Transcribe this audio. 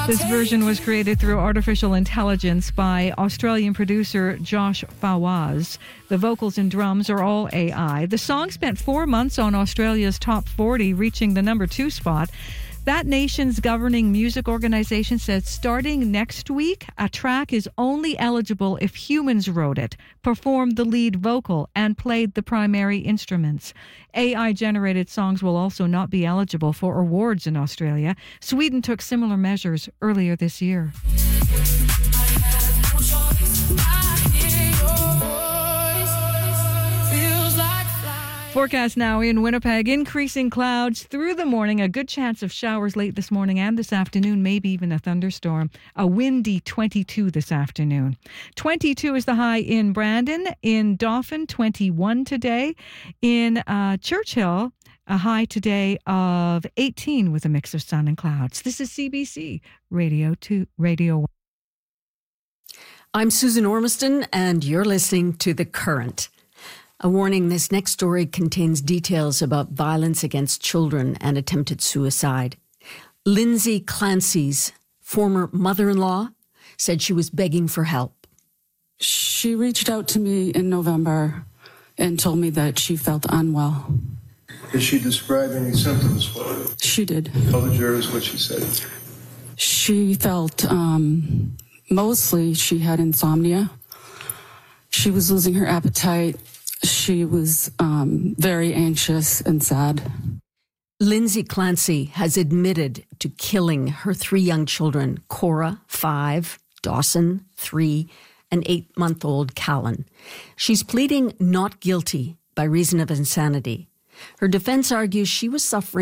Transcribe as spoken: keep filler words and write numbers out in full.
This version was created through artificial intelligence by Australian producer Josh Fawaz. The vocals and drums are all A I. The song spent four months on Australia's top forty, reaching the number two spot. That nation's governing music organization says starting next week, a track is only eligible if humans wrote it, performed the lead vocal, and played the primary instruments. A I-generated songs will also not be eligible for awards in Australia. Sweden took similar measures earlier this year. Forecast now in Winnipeg. Increasing clouds through the morning. A good chance of showers late this morning and this afternoon, maybe even a thunderstorm. A windy twenty-two this afternoon. twenty-two is the high in Brandon. In Dauphin, twenty-one today. In uh, Churchill, a high today of eighteen with a mix of sun and clouds. This is C B C Radio two, Radio one. I'm Susan Ormiston, and you're listening to The Current. A warning, this next story contains details about violence against children and attempted suicide. Lindsay Clancy's former mother-in-law said she was begging for help. She reached out to me in November and told me that she felt unwell. Did she describe any symptoms for you? She did. Tell the jurors what she said. She felt, um, mostly she had insomnia. She was losing her appetite. She was um, very anxious and sad. Lindsay Clancy has admitted to killing her three young children, Cora, five, Dawson, three, and eight-month-old Callan. She's pleading not guilty by reason of insanity. Her defense argues she was suffering